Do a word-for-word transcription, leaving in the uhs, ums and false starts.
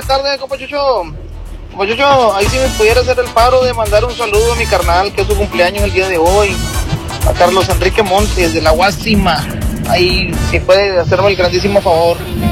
buenas tardes, compa Chucho. Compa Chucho, ahí si me pudiera hacer el paro de mandar un saludo a mi carnal, que es su cumpleaños el día de hoy, a Carlos Enrique Montes, de la Guasima. Ahí, si puede hacerme el grandísimo favor.